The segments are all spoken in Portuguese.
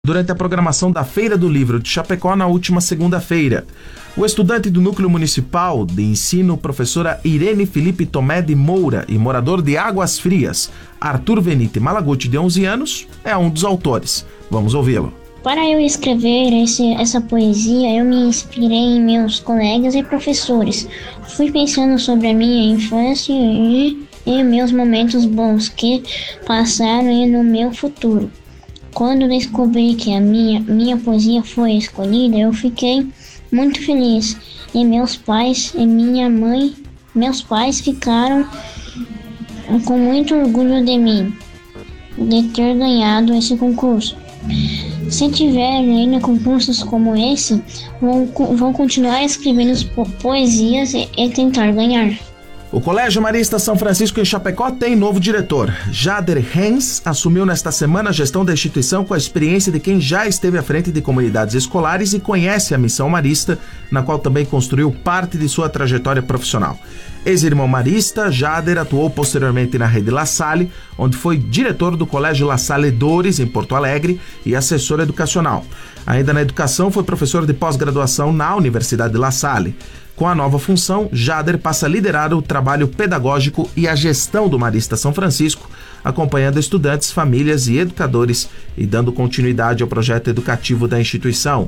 durante a programação da Feira do Livro de Chapecó na última segunda-feira. O estudante do Núcleo Municipal de Ensino, professora Irene Felipe Tomé de Moura, e morador de Águas Frias, Arthur Venite Malaguti, de 11 anos, é um dos autores. Vamos ouvi-lo. Para eu escrever essa poesia, eu me inspirei em meus colegas e professores. Fui pensando sobre a minha infância e meus momentos bons que passaram e no meu futuro. Quando descobri que a minha poesia foi escolhida, eu fiquei muito feliz. E meus pais ficaram com muito orgulho de mim, de ter ganhado esse concurso. Se tiver ainda concursos como esse, vou continuar escrevendo poesias e tentar ganhar. O Colégio Marista São Francisco em Chapecó tem novo diretor. Jader Hens assumiu nesta semana a gestão da instituição com a experiência de quem já esteve à frente de comunidades escolares e conhece a missão marista, na qual também construiu parte de sua trajetória profissional. Ex-irmão marista, Jader atuou posteriormente na rede La Salle, onde foi diretor do Colégio La Salle Dores, em Porto Alegre, e assessor educacional. Ainda na educação, foi professor de pós-graduação na Universidade de La Salle. Com a nova função, Jader passa a liderar o trabalho pedagógico e a gestão do Marista São Francisco, acompanhando estudantes, famílias e educadores e dando continuidade ao projeto educativo da instituição.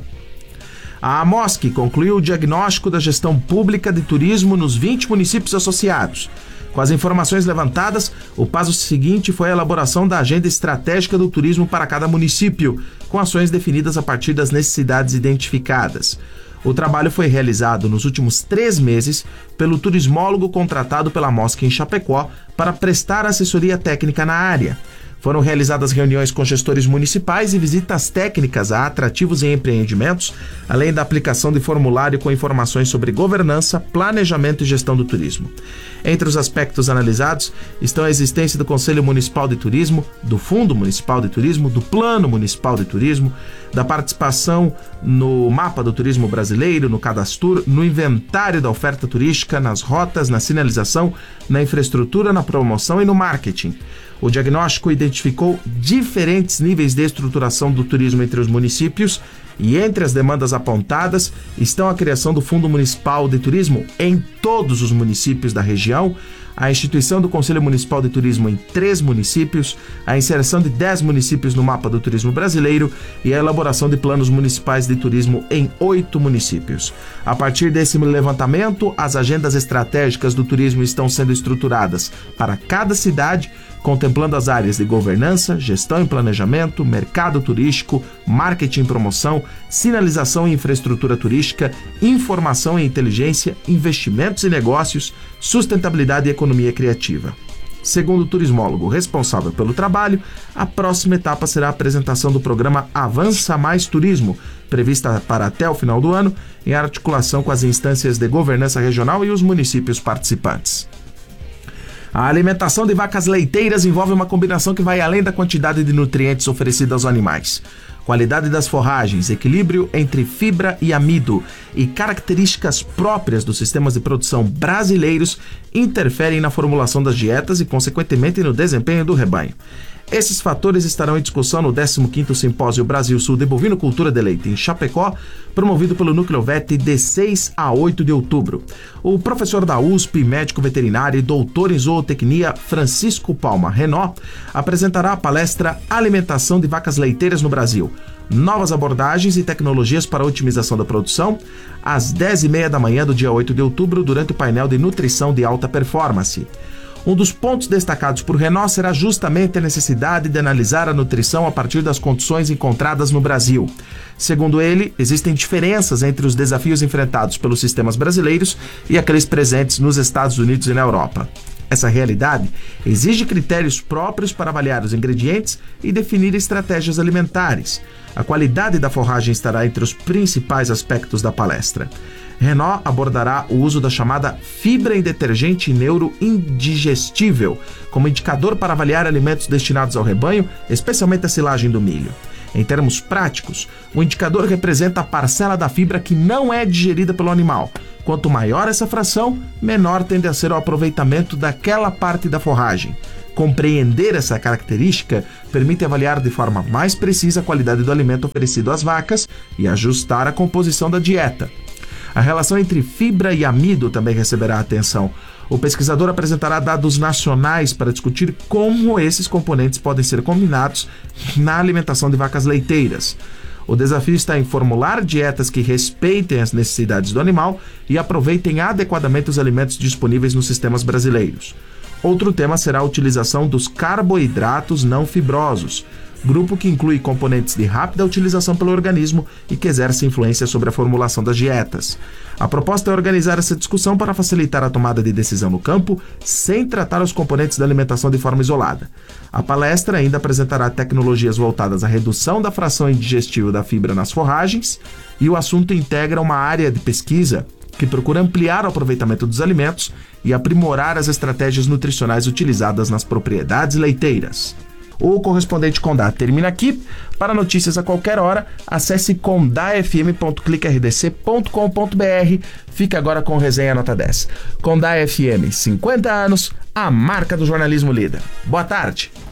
A AMOSC concluiu o diagnóstico da gestão pública de turismo nos 20 municípios associados. Com as informações levantadas, o passo seguinte foi a elaboração da agenda estratégica do turismo para cada município, com ações definidas a partir das necessidades identificadas. O trabalho foi realizado nos últimos 3 meses pelo turismólogo contratado pela AMOSC em Chapecó para prestar assessoria técnica na área. Foram realizadas reuniões com gestores municipais e visitas técnicas a atrativos e empreendimentos, além da aplicação de formulário com informações sobre governança, planejamento e gestão do turismo. Entre os aspectos analisados estão a existência do Conselho Municipal de Turismo, do Fundo Municipal de Turismo, do Plano Municipal de Turismo, da participação no Mapa do Turismo Brasileiro, no Cadastur, no inventário da oferta turística, nas rotas, na sinalização, na infraestrutura, na promoção e no marketing. O diagnóstico identificou diferentes níveis de estruturação do turismo entre os municípios e entre as demandas apontadas estão a criação do Fundo Municipal de Turismo em todos os municípios da região, a instituição do Conselho Municipal de Turismo em 3 municípios, a inserção de 10 municípios no Mapa do Turismo Brasileiro e a elaboração de planos municipais de turismo em 8 municípios. A partir desse levantamento, as agendas estratégicas do turismo estão sendo estruturadas para cada cidade, contemplando as áreas de governança, gestão e planejamento, mercado turístico, marketing e promoção, sinalização e infraestrutura turística, informação e inteligência, investimentos e negócios, sustentabilidade e economia criativa. Segundo o turismólogo responsável pelo trabalho, a próxima etapa será a apresentação do programa Avança Mais Turismo, prevista para até o final do ano, em articulação com as instâncias de governança regional e os municípios participantes. A alimentação de vacas leiteiras envolve uma combinação que vai além da quantidade de nutrientes oferecida aos animais. Qualidade das forragens, equilíbrio entre fibra e amido e características próprias dos sistemas de produção brasileiros interferem na formulação das dietas e, consequentemente, no desempenho do rebanho. Esses fatores estarão em discussão no 15º Simpósio Brasil-Sul de Bovinocultura de Leite em Chapecó, promovido pelo Núcleo VET de 6 a 8 de outubro. O professor da USP, médico veterinário e doutor em zootecnia Francisco Palma Renó apresentará a palestra Alimentação de Vacas Leiteiras no Brasil. Novas abordagens e tecnologias para a otimização da produção, às 10h30 da manhã do dia 8 de outubro, durante o painel de nutrição de alta performance. Um dos pontos destacados por Renó será justamente a necessidade de analisar a nutrição a partir das condições encontradas no Brasil. Segundo ele, existem diferenças entre os desafios enfrentados pelos sistemas brasileiros e aqueles presentes nos Estados Unidos e na Europa. Essa realidade exige critérios próprios para avaliar os ingredientes e definir estratégias alimentares. A qualidade da forragem estará entre os principais aspectos da palestra. Renó abordará o uso da chamada fibra em detergente neuroindigestível como indicador para avaliar alimentos destinados ao rebanho, especialmente a silagem do milho. Em termos práticos, o indicador representa a parcela da fibra que não é digerida pelo animal. Quanto maior essa fração, menor tende a ser o aproveitamento daquela parte da forragem. Compreender essa característica permite avaliar de forma mais precisa a qualidade do alimento oferecido às vacas e ajustar a composição da dieta. A relação entre fibra e amido também receberá atenção. O pesquisador apresentará dados nacionais para discutir como esses componentes podem ser combinados na alimentação de vacas leiteiras. O desafio está em formular dietas que respeitem as necessidades do animal e aproveitem adequadamente os alimentos disponíveis nos sistemas brasileiros. Outro tema será a utilização dos carboidratos não fibrosos, grupo que inclui componentes de rápida utilização pelo organismo e que exerce influência sobre a formulação das dietas. A proposta é organizar essa discussão para facilitar a tomada de decisão no campo, sem tratar os componentes da alimentação de forma isolada. A palestra ainda apresentará tecnologias voltadas à redução da fração indigestível da fibra nas forragens, e o assunto integra uma área de pesquisa que procura ampliar o aproveitamento dos alimentos e aprimorar as estratégias nutricionais utilizadas nas propriedades leiteiras. O Correspondente Condá termina aqui. Para notícias a qualquer hora, acesse condafm.clickrdc.com.br. Fique agora com Resenha Nota 10. Condá FM, 50 anos, a marca do jornalismo líder. Boa tarde.